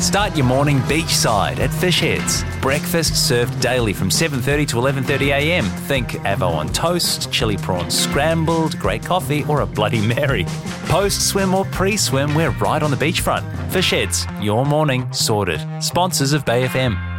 Start your morning beachside at Fish Heads. Breakfast served daily from 7:30 to 11:30am. Think avo on toast, chili prawns scrambled, great coffee or a Bloody Mary. Post-swim or pre-swim, we're right on the beachfront. Fish Heads, your morning sorted. Sponsors of Bay FM.